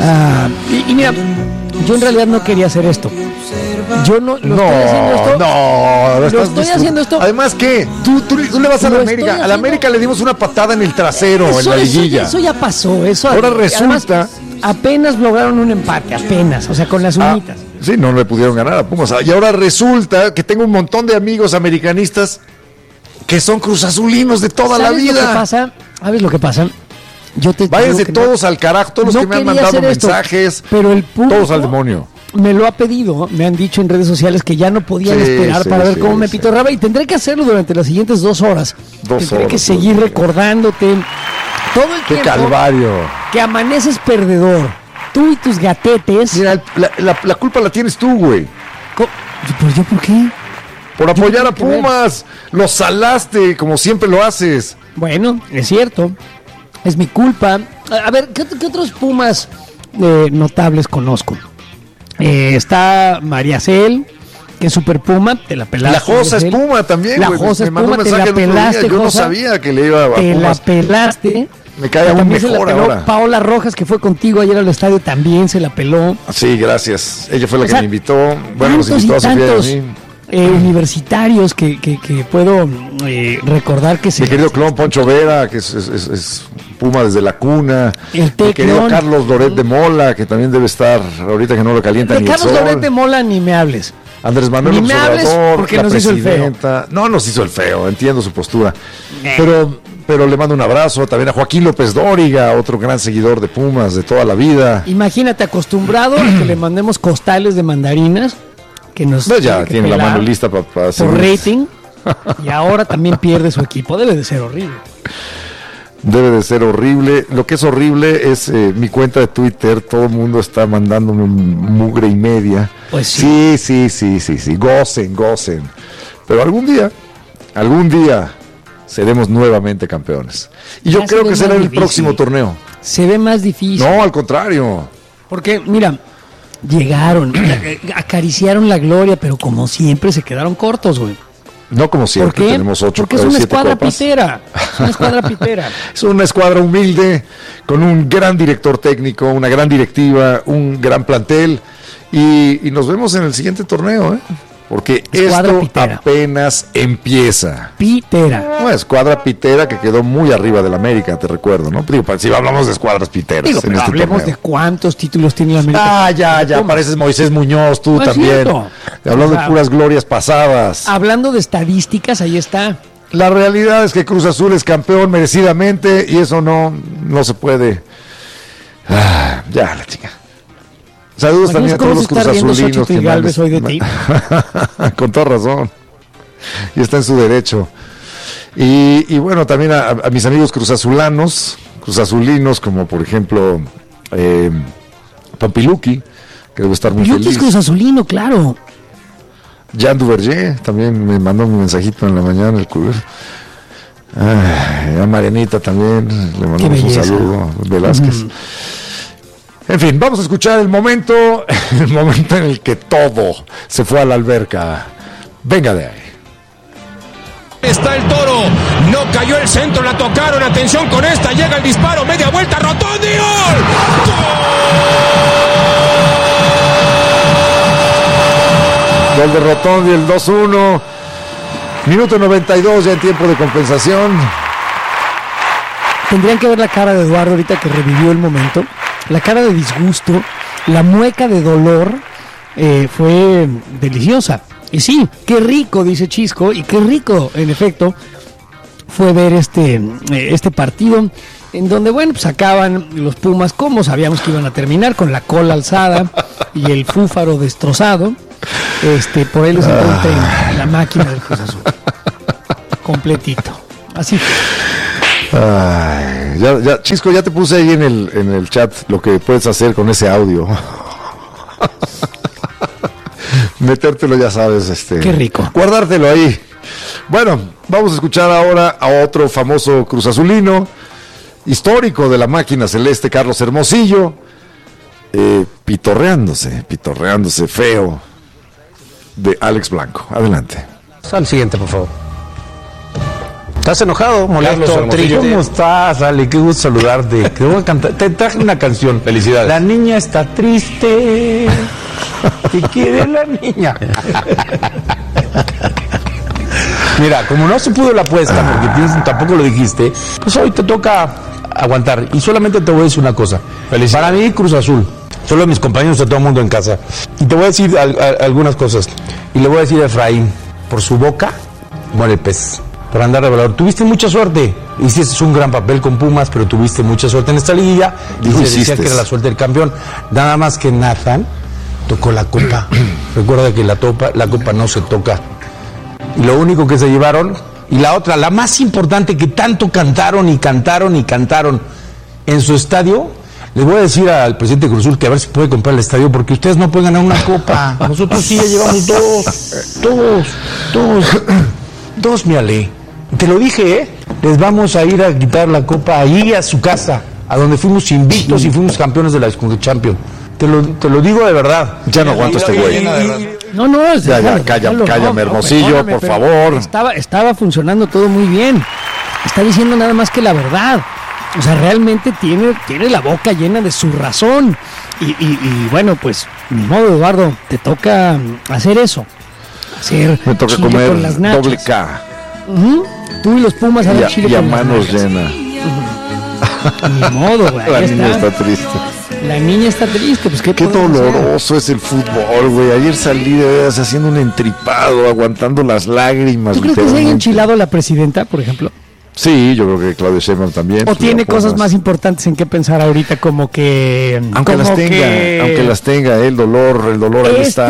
Y mira, yo en realidad no quería hacer esto. Yo no estoy haciendo esto. No, estoy haciendo esto. Además, ¿qué? Tú le vas a la América. A la América le dimos una patada en el trasero en la liguilla. Eso ya pasó. Ahora resulta. Además, apenas lograron un empate, apenas. O sea, con las uñitas. Sí, no le pudieron ganar a Pumas. Y ahora resulta que tengo un montón de amigos americanistas que son cruzazulinos de toda la vida. ¿Sabes lo que pasa? Váyanse todos al carajo, todos los que me han mandado mensajes, pero el público todos al demonio. Me lo ha pedido, me han dicho en redes sociales que ya no podían esperar para ver cómo me pitorraba, y tendré que hacerlo durante las siguientes 2 horas. Tendré que seguir recordándote todo el tiempo. ¡Qué calvario! Que amaneces perdedor, tú y tus gatetes. Mira, la culpa la tienes tú, güey. ¿Yo por qué? Por apoyar a Pumas. Los salaste, como siempre lo haces. Bueno, es cierto. Es mi culpa. A ver, ¿qué otros Pumas notables conozco? Está María Cel, que es super Puma, te la pelaste. La Josa es Puma también. La Josa es Puma, te la pelaste. Yo no sabía que le iba a Pumas. Te la pelaste. Me cae aún mejor ahora. Paola Rojas, que fue contigo ayer al estadio, también se la peló. Sí, gracias. Ella fue la que me invitó. Bueno, nos invitó a Sofía y a mí. Universitarios que puedo recordar que mi querido clon Poncho Vera, que es Puma desde la cuna. Mi querido Carlos Loret de Mola, que también debe estar ahorita que no lo calienta ni el sol. Carlos Loret de Mola ni me hables. Andrés Manuel López Obrador, porque nos hizo el feo. No nos hizo el feo, entiendo su postura. Pero le mando un abrazo también a Joaquín López Dóriga, otro gran seguidor de Pumas de toda la vida. Imagínate, acostumbrado a que le mandemos costales de mandarinas. Que nos ya tiene la mano lista para hacer por rating, y ahora también pierde su equipo. Debe de ser horrible. Debe de ser horrible. Lo que es horrible es mi cuenta de Twitter. Todo el mundo está mandándome mugre y media. Pues sí. Sí. Gocen. Pero algún día seremos nuevamente campeones. Y yo creo que será el próximo torneo. Se ve más difícil. No, al contrario. Porque, mira, llegaron, acariciaron la gloria, pero como siempre se quedaron cortos, güey. No como siempre, ¿Por qué? tenemos 8. Porque es una escuadra pitera. Es una escuadra humilde, con un gran director técnico, una gran directiva, un gran plantel. Y nos vemos en el siguiente torneo, porque escuadra esto pitera. Apenas empieza. Pitera. Una escuadra pitera que quedó muy arriba del América, te recuerdo, ¿no? Digo, si hablamos de escuadras piteras. Digo, pero hablemos torneo. De cuántos títulos tiene la América. Ya, pareces Moisés Muñoz, tú no también. Hablando de puras glorias pasadas. Hablando de estadísticas, ahí está. La realidad es que Cruz Azul es campeón merecidamente y eso no se puede. Ya, la chica. Saludos también a todos los cruzazulinos que Galvez hoy de ti. Con toda razón. Y está en su derecho. Y bueno, también a mis amigos cruzazulinos, como por ejemplo Pampiluki, que debe estar muy feliz. Es cruzazulino, claro. Jan Duverger también me mandó un mensajito en la mañana, el culero. A Marianita también le mandamos un saludo, Velázquez. En fin, vamos a escuchar el momento en el que todo se fue a la alberca. Venga de ahí. Está el Toro, no cayó el centro, la tocaron, atención con esta, llega el disparo, media vuelta, Rotondi, ¡gol! Gol de Rotondi, el 2-1, minuto 92 ya en tiempo de compensación. Tendrían que ver la cara de Eduardo ahorita que revivió el momento. La cara de disgusto, la mueca de dolor fue deliciosa. Y sí, qué rico, dice Chisco, y qué rico, en efecto, fue ver este partido en donde, bueno, pues acaban los Pumas como sabíamos que iban a terminar, con la cola alzada y el fúfaro destrozado. Por ahí les encontré en la máquina del Cruz Azul. Completito. Así fue. Ay, ya, Chisco, ya te puse ahí en el chat lo que puedes hacer con ese audio. Metértelo, ya sabes, qué rico. Guardártelo ahí. Bueno, vamos a escuchar ahora a otro famoso cruzazulino, histórico de la máquina celeste, Carlos Hermosillo, pitorreándose feo, de Alex Blanco. Adelante. Al siguiente, por favor. ¿Estás enojado, molesto, triste? ¿Cómo estás, Ale? Qué gusto saludarte. Te voy a cantar. Te traje una canción. Felicidades. La niña está triste. ¿Qué quiere la niña? Mira, como no se pudo la apuesta, porque tampoco lo dijiste, pues hoy te toca aguantar. Y solamente te voy a decir una cosa. Para mí, Cruz Azul. Solo mis compañeros de todo el mundo en casa. Y te voy a decir algunas cosas. Y le voy a decir a Efraín, por su boca muere el pez. Por andar de valor. Tuviste mucha suerte. Hiciste un gran papel con Pumas, pero tuviste mucha suerte en esta liguilla. Y se decía que era la suerte del campeón. Nada más que Nathan tocó la copa. Recuerda que la copa no se toca. Y lo único que se llevaron, y la otra, la más importante, que tanto cantaron en su estadio, les voy a decir al presidente Cruz Azul que a ver si puede comprar el estadio, porque ustedes no pueden ganar una copa. Nosotros sí ya llevamos dos, mi Ale. Te lo dije, les vamos a ir a quitar la copa ahí a su casa, a donde fuimos invictos y fuimos campeones de la Champions. Te lo digo de verdad. Ya no aguanto este güey. No, cállame, Hermosillo, por favor. Estaba funcionando todo muy bien. Está diciendo nada más que la verdad. O sea, realmente tiene la boca llena de su razón. Y bueno, pues, ni modo, Eduardo, te toca hacer eso. Me toca comer doble K. Tú y los Pumas a ver chile y a manos llenas. Ni modo, güey. La niña está triste. La niña está triste, pues qué doloroso es el fútbol, güey. Ayer salí de veras haciendo un entripado, aguantando las lágrimas. ¿Tú crees que se haya enchilado la presidenta, por ejemplo? Sí, yo creo que Claudia Sheinbaum también. ¿O tiene cosas más importantes en qué pensar ahorita, como que... Aunque las tenga, el dolor ahí está.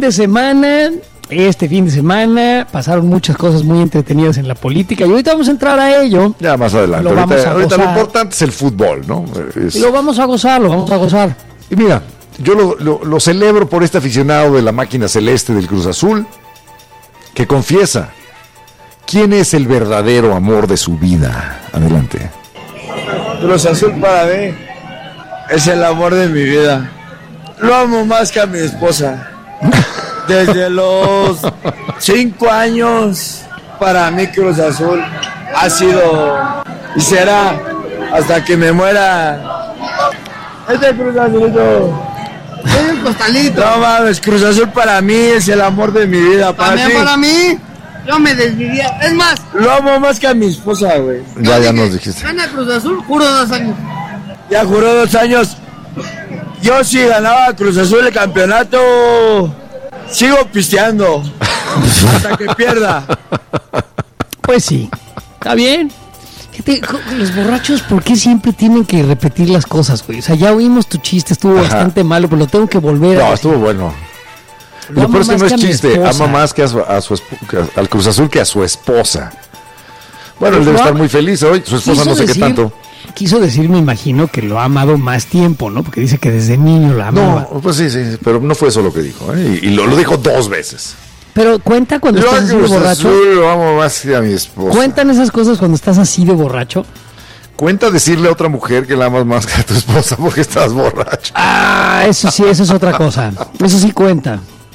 Este fin de semana pasaron muchas cosas muy entretenidas en la política y ahorita vamos a entrar a ello. Ya más adelante. Ahorita lo importante es el fútbol, ¿no? Lo vamos a gozar. Y mira, yo lo celebro por este aficionado de la máquina celeste del Cruz Azul que confiesa quién es el verdadero amor de su vida. Adelante. Cruz Azul para mí es el amor de mi vida. Lo amo más que a mi esposa. Desde los 5 años, para mí Cruz Azul ha sido y será hasta que me muera. Cruz Azulito. Soy el costalito. No mames, Cruz Azul para mí es el amor de mi vida. Para mí, yo me desvivía. Es más, lo amo más que a mi esposa, güey. Ya nos dijiste. Gana Cruz Azul, juro 2 años. Ya juró 2 años. Yo si ganaba Cruz Azul el campeonato, sigo pisteando hasta que pierda. Pues sí, está bien. Los borrachos, ¿por qué siempre tienen que repetir las cosas, güey? O sea, ya oímos tu chiste, estuvo bastante malo, pero lo tengo que volver a decir. Estuvo bueno. Lo peor es que no es chiste, ama más que al Cruz Azul que a su esposa. Bueno, él debe estar muy feliz hoy, su esposa no sé qué tanto. Quiso decir, me imagino, que lo ha amado más tiempo, ¿no? Porque dice que desde niño la amaba. No, pues sí, pero no fue eso lo que dijo, ¿eh? Y lo dijo 2 veces. Pero cuenta cuando estás así de borracho. Yo lo amo más que a mi esposa. ¿Cuentan esas cosas cuando estás así de borracho? Cuenta decirle a otra mujer que la amas más que a tu esposa porque estás borracho. Eso sí, eso es otra cosa. Eso sí cuenta.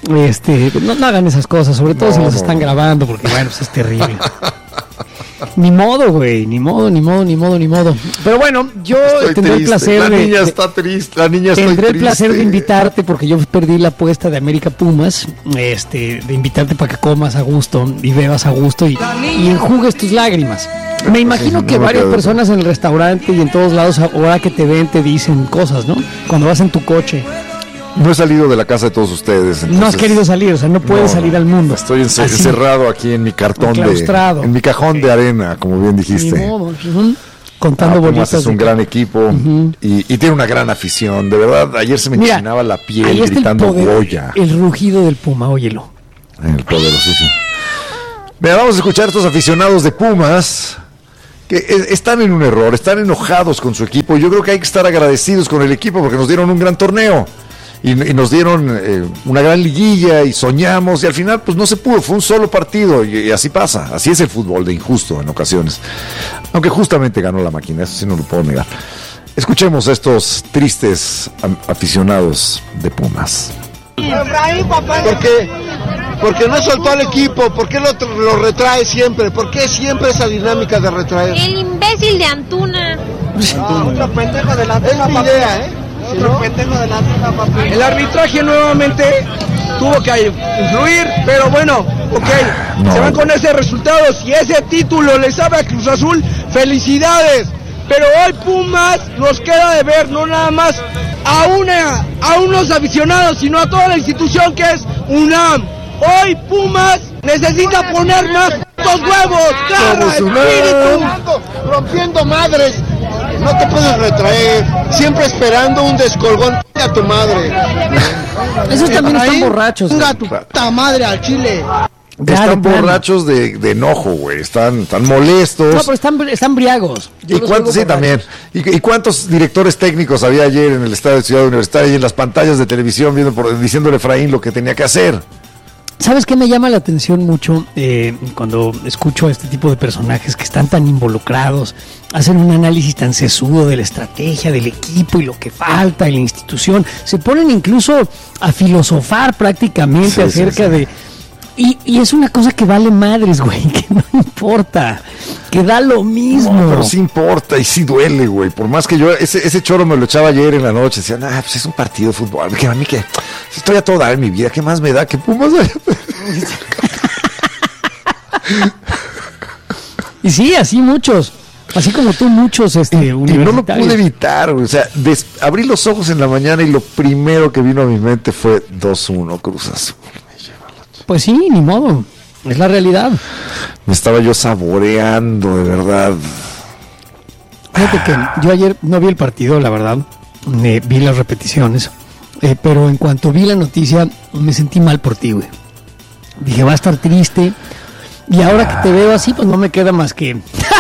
No hagan esas cosas, sobre todo si las están grabando, porque bueno, pues es terrible. Ni modo, güey, ni modo. Pero bueno, yo tendré el placer La niña está triste. Tendré el placer de invitarte, porque yo perdí la apuesta de América Pumas, de invitarte para que comas a gusto y bebas a gusto y enjugues tus lágrimas. Me imagino que varias personas en el restaurante y en todos lados, ahora que te ven, te dicen cosas, ¿no? Cuando vas en tu coche. No he salido de la casa de todos ustedes. Entonces, no has querido salir, o sea, no puedes salir al mundo. Estoy encerrado aquí en mi cartón en mi cajón de arena, como bien dijiste. Ni modo, contando bolitas. Es un gran equipo y tiene una gran afición. De verdad, ayer se me enchinaba la piel gritando Goya. El rugido del Puma, óyelo. El poderosísimo. Mira, vamos a escuchar a estos aficionados de Pumas que están en un error, están enojados con su equipo. Yo creo que hay que estar agradecidos con el equipo porque nos dieron un gran torneo. Y nos dieron una gran liguilla y soñamos y al final pues no se pudo, fue un solo partido y así pasa, así es el fútbol de injusto en ocasiones, aunque justamente ganó la máquina, eso sí no lo puedo negar. Escuchemos a estos tristes aficionados de Pumas. Porque Porque no soltó al equipo, ¿por qué lo retrae siempre? ¿Por qué siempre esa dinámica de retraer? El imbécil de Antuna. Otro pendejo de la Antuna. Es mi idea, ¿eh? Otro pendejo de la Antuna, papi. El arbitraje nuevamente tuvo que influir, pero bueno, ok, se van con ese resultado. Si ese título le sabe a Cruz Azul, felicidades. Pero hoy Pumas nos queda de ver, no nada más a unos aficionados, sino a toda la institución que es UNAM. Hoy Pumas necesita poner más los huevos, garra, espíritu. Rompiendo madres. No te puedes retraer, siempre esperando un descolgón a tu madre. Esos también están borrachos. Venga tu puta madre al chile. Están borrachos de enojo, güey. Están molestos. No, pero están briagos. ¿Y cuántos? Sí, también. ¿Y cuántos directores técnicos había ayer en el estadio de Ciudad Universitaria y en las pantallas de televisión diciéndole a Efraín lo que tenía que hacer? ¿Sabes qué me llama la atención mucho cuando escucho a este tipo de personajes que están tan involucrados, hacen un análisis tan sesudo de la estrategia, del equipo y lo que falta en la institución? Se ponen incluso a filosofar prácticamente acerca de... Y es una cosa que vale madres, güey, que no importa, que da lo mismo. No, pero sí importa y sí duele, güey. Por más que yo, ese choro me lo echaba ayer en la noche. Decían, pues es un partido de fútbol. Que a mí que estoy a todo dar en mi vida, ¿qué más me da que Pumas? Y sí, así muchos. Así como tú, muchos y no lo pude evitar, güey. O sea, abrí los ojos en la mañana y lo primero que vino a mi mente fue 2-1 Cruz Azul. Pues sí, ni modo, es la realidad. Me estaba yo saboreando, de verdad. Fíjate que yo ayer no vi el partido, la verdad, vi las repeticiones, pero en cuanto vi la noticia me sentí mal por ti, güey. Dije, va a estar triste, y ahora que te veo así, pues no me queda más que...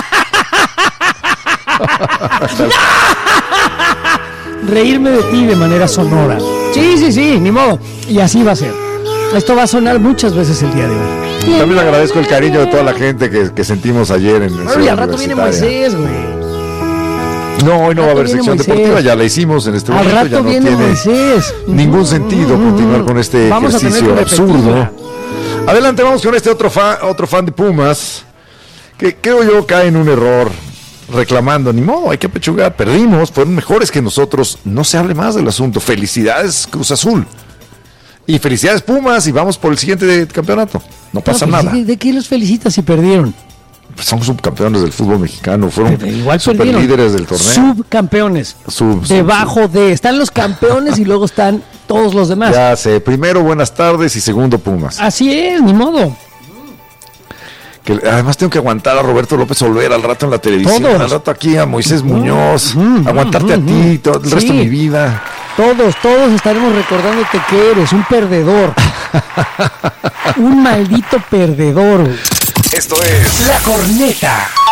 reírme de ti de manera sonora. Sí, ni modo, y así va a ser. Esto va a sonar muchas veces el día de hoy. También agradezco el cariño de toda la gente que sentimos ayer en el y al rato viene Moisés, güey. No, hoy no va a haber sección deportiva, ya la hicimos en este momento. Al rato ya no tiene Moisés. Ningún sentido continuar con este ejercicio absurdo. Adelante, vamos con este otro fan de Pumas, que creo yo cae en un error, reclamando, ni modo, hay que apechugar, perdimos, fueron mejores que nosotros, no se hable más del asunto. Felicidades Cruz Azul. Y felicidades Pumas y vamos por el siguiente campeonato. No pasa nada. ¿De qué los felicitas si perdieron? Pues son subcampeones del fútbol mexicano. Fueron igual superlíderes del torneo. Subcampeones. Debajo de... Están los campeones y luego están todos los demás. Ya sé. Primero buenas tardes y segundo Pumas. Así es, ni modo. Que además tengo que aguantar a Roberto López Olvera al rato en la televisión. Todos. Al rato aquí a Moisés Muñoz. Aguantarte a ti todo el resto de mi vida. Todos estaremos recordándote que eres un perdedor. Un maldito perdedor. Esto es La Corneta.